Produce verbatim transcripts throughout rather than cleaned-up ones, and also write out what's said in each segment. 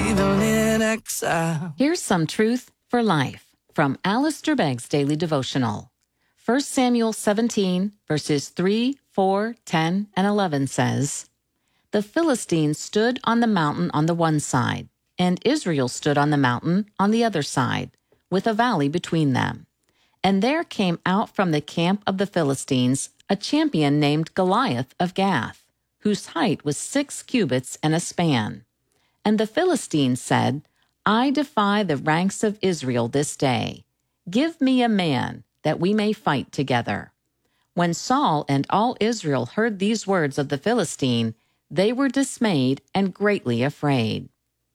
even in exile. Here's some truth for life from Alistair Begg's Daily Devotional. First Samuel seventeen, verses three, four, ten, and eleven says, "The Philistines stood on the mountain on the one side, and Israel stood on the mountain on the other side, with a valley between them. And there came out from the camp of the Philistines a champion named Goliath of Gath, whose height was six cubits and a span. And the Philistines said, I defy the ranks of Israel this day. Give me a man, that we may fight together." When Saul and all Israel heard these words of the Philistine, they were dismayed and greatly afraid.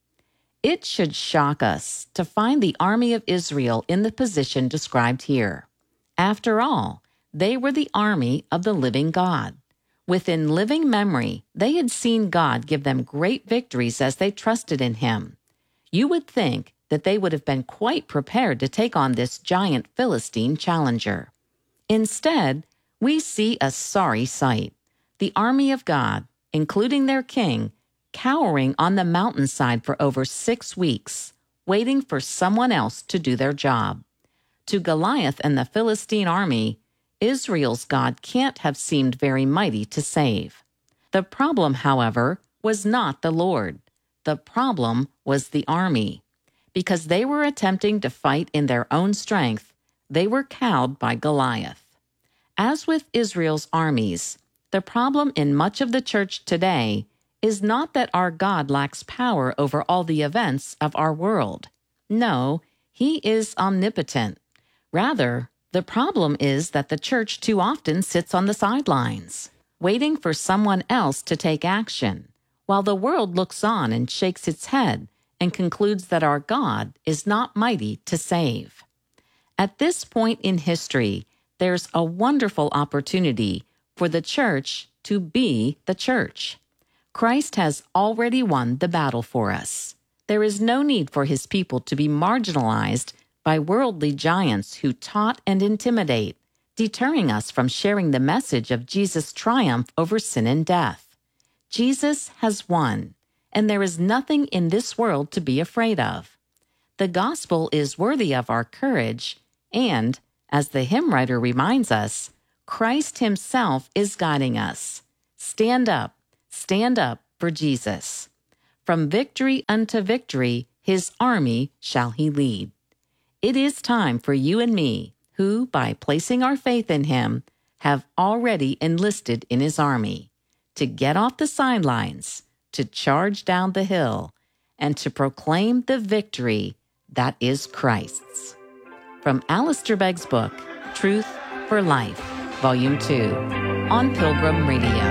It should shock us to find the army of Israel in the position described here. After all, they were the army of the living God. Within living memory, they had seen God give them great victories as they trusted in Him. You would think that they would have been quite prepared to take on this giant Philistine challenger. Instead, we see a sorry sight. The army of God, including their king, cowering on the mountainside for over six weeks, waiting for someone else to do their job. To Goliath and the Philistine army, Israel's God can't have seemed very mighty to save. The problem, however, was not the Lord. The problem was the army. Because they were attempting to fight in their own strength, they were cowed by Goliath. As with Israel's armies, the problem in much of the church today is not that our God lacks power over all the events of our world. No, He is omnipotent. Rather, the problem is that the church too often sits on the sidelines, waiting for someone else to take action, while the world looks on and shakes its head and concludes that our God is not mighty to save. At this point in history, there's a wonderful opportunity for the church to be the church. Christ has already won the battle for us. There is no need for His people to be marginalized by worldly giants who taunt and intimidate, deterring us from sharing the message of Jesus' triumph over sin and death. Jesus has won, and there is nothing in this world to be afraid of. The gospel is worthy of our courage, and, as the hymn writer reminds us, Christ Himself is guiding us. Stand up, stand up for Jesus. From victory unto victory, His army shall He lead. It is time for you and me, who, by placing our faith in Him, have already enlisted in His army, to get off the sidelines, to charge down the hill, and to proclaim the victory that is Christ's. From Alistair Begg's book, Truth for Life, Volume two, on Pilgrim Radio.